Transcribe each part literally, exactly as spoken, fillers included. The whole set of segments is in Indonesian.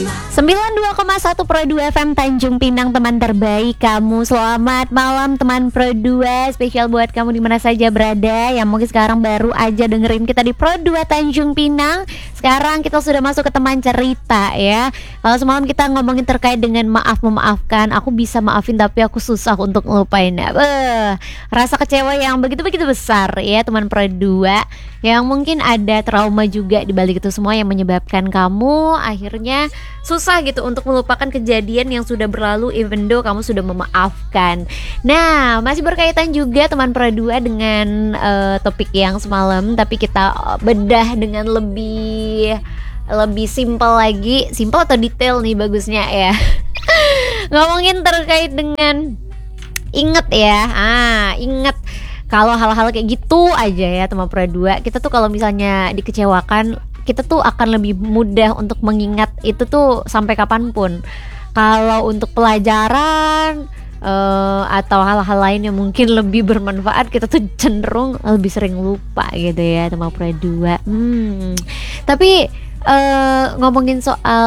sembilan puluh dua koma satu Pro dua F M Tanjung Pinang, teman terbaik kamu. Selamat malam teman Pro dua. Spesial buat kamu di mana saja berada, yang mungkin sekarang baru aja dengerin kita di Pro dua Tanjung Pinang. Sekarang kita sudah masuk ke teman cerita ya. Kalau semalam kita ngomongin terkait dengan maaf memaafkan. Aku bisa maafin tapi aku susah untuk ngelupain. Beuh, rasa kecewa yang begitu-begitu besar ya teman Pro dua. Yang mungkin ada trauma juga di balik itu semua yang menyebabkan kamu akhirnya susah gitu untuk melupakan kejadian yang sudah berlalu even though kamu sudah memaafkan. Nah, masih berkaitan juga teman Pro dua dengan uh, topik yang semalam, tapi kita bedah dengan lebih lebih simpel lagi. Simpel atau detail nih bagusnya ya. Ngomongin terkait dengan inget ya. Ah, inget kalau hal-hal kayak gitu aja ya teman Pro dua, kita tuh kalau misalnya dikecewakan, kita tuh akan lebih mudah untuk mengingat itu tuh sampai kapanpun. Kalau untuk pelajaran uh, atau hal-hal lain yang mungkin lebih bermanfaat, kita tuh cenderung lebih sering lupa gitu ya teman Pro dua. Hmm. Tapi uh, ngomongin soal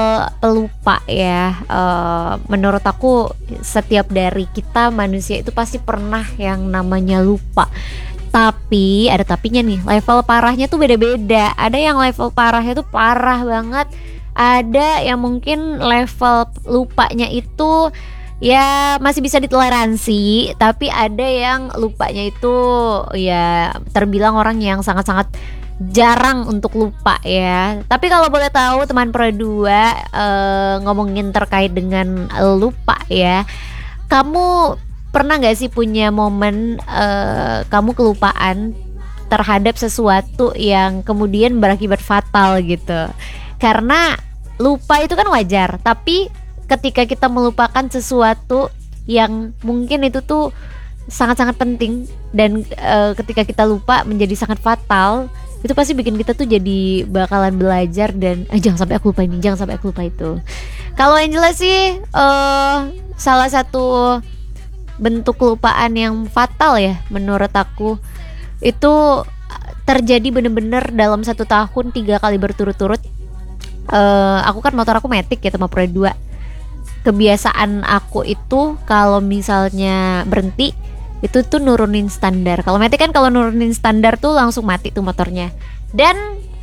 pelupa ya, uh, menurut aku setiap dari kita manusia itu pasti pernah yang namanya lupa. Tapi ada tapinya nih, level parahnya tuh beda-beda. Ada yang level parahnya tuh parah banget. Ada yang mungkin level lupanya itu ya masih bisa ditoleransi. Tapi ada yang lupanya itu ya terbilang orang yang sangat-sangat jarang untuk lupa ya. Tapi kalau boleh tahu teman Pro dua, eh, ngomongin terkait dengan lupa ya, kamu pernah gak sih punya momen uh, kamu kelupaan terhadap sesuatu yang kemudian berakibat fatal gitu? Karena lupa itu kan wajar, tapi ketika kita melupakan sesuatu yang mungkin itu tuh sangat-sangat penting dan uh, ketika kita lupa menjadi sangat fatal, itu pasti bikin kita tuh jadi bakalan belajar dan eh, jangan sampai aku lupa ini, jangan sampai aku lupa itu. Kalau yang jelas sih uh, salah satu bentuk kelupaan yang fatal ya menurut aku itu terjadi bener-bener dalam satu tahun tiga kali berturut-turut. uh, Aku kan motor aku matic ya sama Pro dua. Kebiasaan aku itu kalau misalnya berhenti itu tuh nurunin standar. Kalau matic kan kalau nurunin standar tuh langsung mati tuh motornya. Dan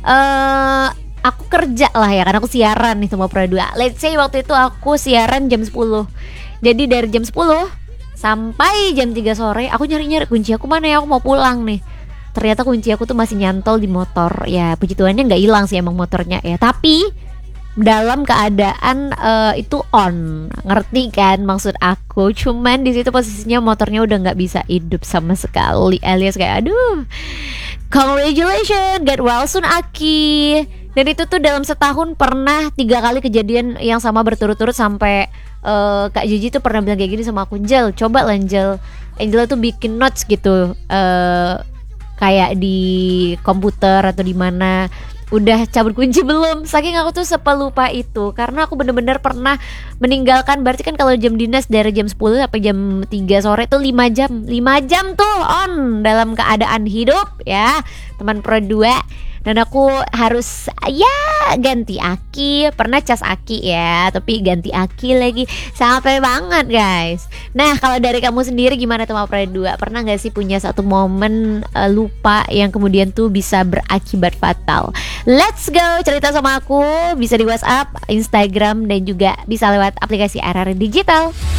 uh, aku kerja lah ya, karena aku siaran nih sama Pro dua. Let's say waktu itu aku siaran jam sepuluh. Jadi dari jam sepuluh sampai jam tiga sore aku nyari-nyari kunci aku mana ya, aku mau pulang nih. Ternyata kunci aku tuh masih nyantol di motor. Ya puji Tuhannya gak hilang sih emang motornya ya. Tapi dalam keadaan uh, itu on, ngerti kan maksud aku? Cuman di situ posisinya motornya udah gak bisa hidup sama sekali, alias kayak aduh, congratulations, get well soon Aki. Dan itu tuh dalam setahun pernah tiga kali kejadian yang sama berturut-turut sampai uh, Kak Jiji tuh pernah bilang kayak gini sama aku, Angel, coba lah Angel, Angela tuh bikin notes gitu, uh, kayak di komputer atau di mana, udah cabut kunci belum. Saking aku tuh sepelupa itu, karena aku bener-bener pernah meninggalkan, berarti kan kalau jam dinas dari jam sepuluh sampai jam tiga sore tuh lima jam lima jam tuh on dalam keadaan hidup ya teman Pro dua. Dan aku harus ya ganti aki, pernah cas aki ya, tapi ganti aki lagi, sampai banget guys. Nah kalau dari kamu sendiri gimana teman Pro dua? Pernah gak sih punya satu momen uh, lupa yang kemudian tuh bisa berakibat fatal? Let's go, cerita sama aku, bisa di WhatsApp, Instagram, dan juga bisa lewat aplikasi R R Digital.